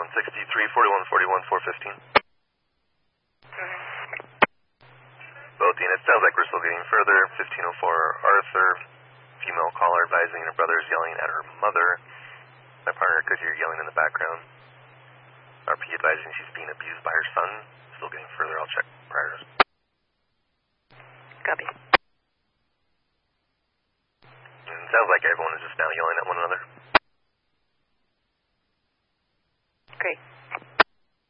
163, 41, 41, 415. Both units, sounds like we're still getting further. 1504 Arthur, female caller advising her brother is yelling at her mother. My partner could hear yelling in the background. RP advising she's being abused by her son. Still getting further, I'll check priors. Copy. And it sounds like everyone is just now yelling at one another. Great.